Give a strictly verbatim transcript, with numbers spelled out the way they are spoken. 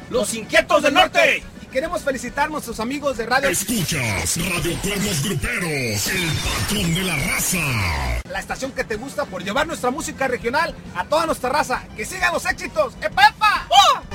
Los Inquietos del Norte. Y queremos felicitar a nuestros amigos de Radio... Escuchas Radio Cuernos Gruperos, el patrón de la raza. La estación que te gusta por llevar nuestra música regional a toda nuestra raza. ¡Que sigan los éxitos! ¡Epa, epa! ¡Oh!